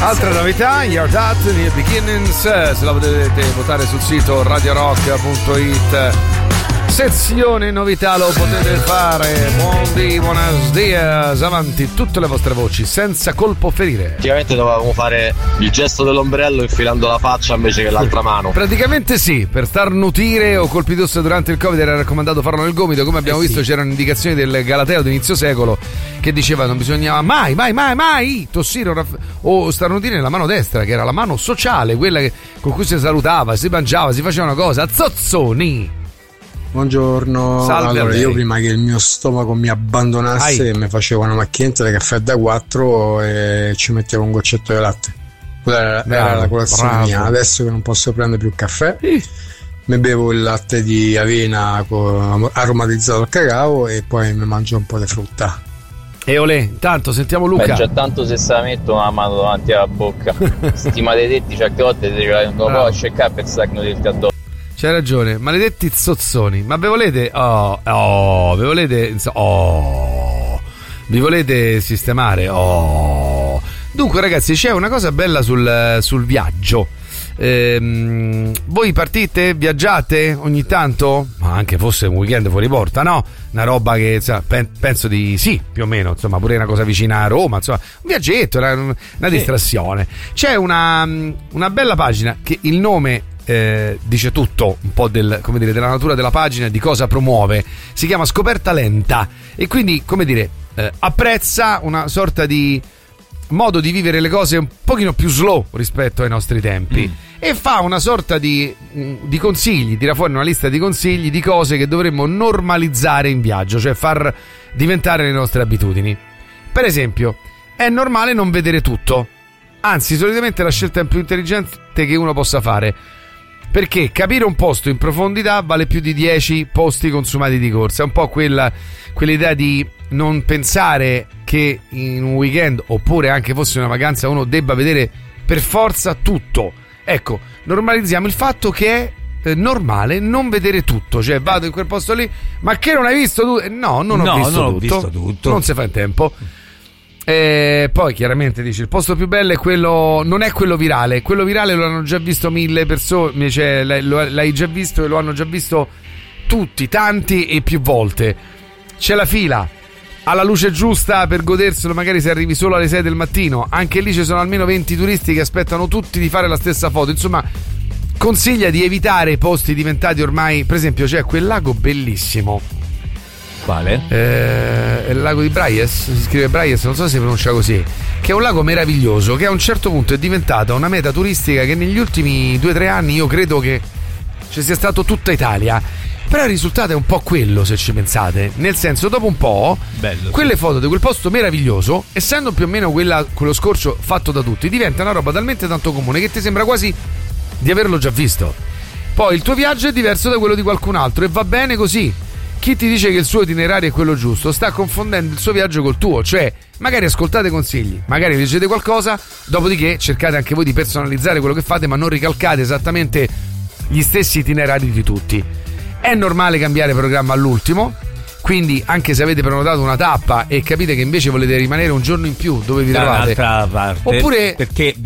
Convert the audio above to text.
Altra novità, Your Dad, New Beginnings, se la potete votare sul sito radiorock.it. Sezione novità lo potete fare. Buenos dias, avanti tutte le vostre voci senza colpo ferire. Praticamente dovevamo fare il gesto dell'ombrello infilando la faccia invece che l'altra mano. Praticamente sì, per starnutire o colpi d'ossa durante il Covid era raccomandato farlo nel gomito. Come abbiamo visto c'erano indicazioni del Galateo d'inizio secolo che diceva non bisognava mai tossire o starnutire nella mano destra, che era la mano sociale, quella con cui si salutava, si mangiava, si faceva una cosa, zozzoni. Buongiorno. Salve. Allora, io prima che il mio stomaco mi abbandonasse mi facevo una macchinetta di caffè da 4 e ci mettevo un goccetto di latte. Quella era la colazione mia. Adesso che non posso prendere più caffè, mi bevo il latte di avena aromatizzato al cacao e poi mi mangio un po' di frutta. E olè, intanto sentiamo Luca. Beh, già tanto se se la metto una mano davanti alla bocca. Stimate detti certe volte ti un po' a cercare per stare dirti addosso. C'hai ragione, maledetti zozzoni. Ma vi volete vi volete sistemare? Dunque ragazzi, c'è una cosa bella sul viaggio. Voi partite, viaggiate ogni tanto? Ma anche fosse un weekend fuori porta, no? Una roba che insomma, penso di sì, più o meno, insomma, pure una cosa vicina a Roma, insomma, un viaggetto, una distrazione. C'è una bella pagina che il nome dice tutto un po' della natura della pagina, di cosa promuove. Si chiama Scoperta Lenta e quindi, apprezza una sorta di modo di vivere le cose un pochino più slow rispetto ai nostri tempi e fa una sorta di consigli, tira fuori una lista di consigli di cose che dovremmo normalizzare in viaggio, cioè far diventare le nostre abitudini. Per esempio, è normale non vedere tutto, anzi solitamente è la scelta più intelligente che uno possa fare, perché capire un posto in profondità vale più di 10 posti consumati di corsa. È un po' quell'idea di non pensare che in un weekend, oppure anche fosse una vacanza, uno debba vedere per forza tutto. Ecco, normalizziamo il fatto che è normale non vedere tutto. Cioè vado in quel posto lì, ma che non hai visto tu? No, non ho visto tutto. Non si fa in tempo. Poi chiaramente dice il posto più bello è quello, non è quello virale lo hanno già visto 1000 persone, cioè l'hai già visto e lo hanno già visto tutti, tanti e più volte. C'è la fila alla luce giusta per goderselo, magari se arrivi solo alle 6 del mattino, anche lì ci sono almeno 20 turisti che aspettano tutti di fare la stessa foto. Insomma, consiglia di evitare posti diventati ormai, per esempio c'è quel lago bellissimo. Quale? È il lago di Braies, si scrive Braies, non so se si pronuncia così, che è un lago meraviglioso che a un certo punto è diventata una meta turistica che negli ultimi 2-3 anni io credo che ci sia stato tutta Italia. Però il risultato è un po' quello, se ci pensate, nel senso, dopo un po' quelle foto di quel posto meraviglioso, essendo più o meno quello scorcio fatto da tutti, diventa una roba talmente tanto comune che ti sembra quasi di averlo già visto. Poi il tuo viaggio è diverso da quello di qualcun altro e va bene così. Chi ti dice che il suo itinerario è quello giusto sta confondendo il suo viaggio col tuo. Cioè, magari ascoltate consigli, magari leggete qualcosa, dopodiché cercate anche voi di personalizzare quello che fate, ma non ricalcate esattamente gli stessi itinerari di tutti. È normale cambiare programma all'ultimo, quindi anche se avete prenotato una tappa e capite che invece volete rimanere un giorno in più dove vi trovate, dall'altra parte, oppure perché